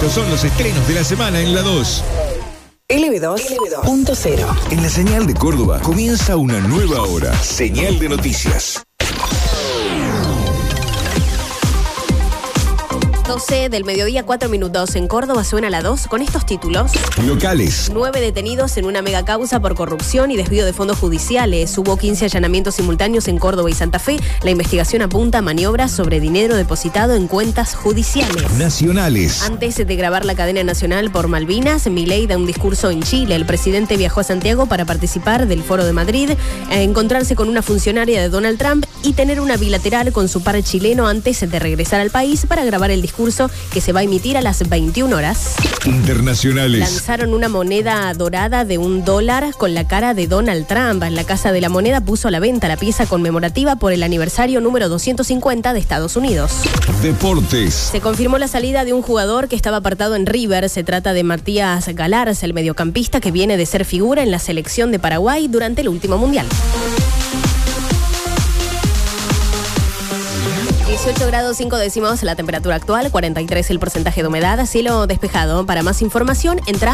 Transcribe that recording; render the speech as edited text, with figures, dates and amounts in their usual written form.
Estos son los estrenos de la semana en la 2. LB2.0. En la señal de Córdoba comienza una nueva hora. Señal de noticias. 12 del mediodía, 4 minutos. En Córdoba suena la 2 con estos títulos. Locales. 9 detenidos en una mega causa por corrupción y desvío de fondos judiciales. Hubo 15 allanamientos simultáneos en Córdoba y Santa Fe. La investigación apunta a maniobras sobre dinero depositado en cuentas judiciales. Nacionales. Antes de grabar la cadena nacional por Malvinas, Milei da un discurso en Chile. El presidente viajó a Santiago para participar del Foro de Madrid, encontrarse con una funcionaria de Donald Trump y tener una bilateral con su par chileno antes de regresar al país para grabar el discurso que se va a emitir a las 21 horas. Internacionales. Lanzaron una moneda dorada de $1 con la cara de Donald Trump. La Casa de la Moneda puso a la venta la pieza conmemorativa por el aniversario número 250 de Estados Unidos. Deportes. Se confirmó la salida de un jugador que estaba apartado en River. Se trata de Matías Galarza, el mediocampista que viene de ser figura en la selección de Paraguay durante el último mundial. 18 grados 5 décimos la temperatura actual, 43 el porcentaje de humedad, cielo despejado. Para más información, entra